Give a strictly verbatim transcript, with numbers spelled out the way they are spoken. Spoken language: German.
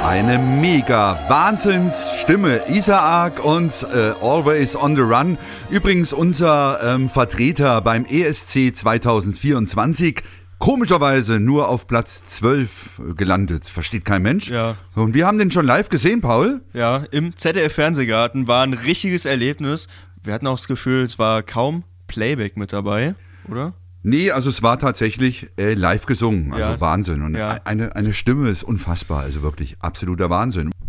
Eine mega Wahnsinnsstimme, Isaac und äh, Always on the Run. Übrigens unser ähm, Vertreter beim E S C zwanzig vierundzwanzig, komischerweise nur auf Platz zwölf gelandet. Versteht kein Mensch. Ja. Und wir haben den schon live gesehen, Paul. Ja, im Z D F-Fernsehgarten, war ein richtiges Erlebnis. Wir hatten auch das Gefühl, es war kaum Playback mit dabei, oder? Nee, also es war tatsächlich äh, live gesungen, also Ja. Wahnsinn. Und Ja. eine, eine Stimme ist unfassbar, also wirklich absoluter Wahnsinn.